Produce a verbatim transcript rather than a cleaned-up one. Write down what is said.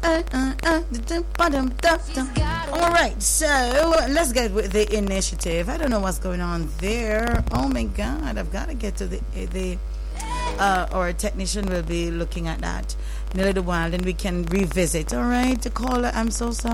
All right, so let's get with the initiative. I don't know what's going on there. Oh my God, I've got to get to the the. Uh, our technician will be looking at that in a little while, and we can revisit. All right, caller, I'm so sorry.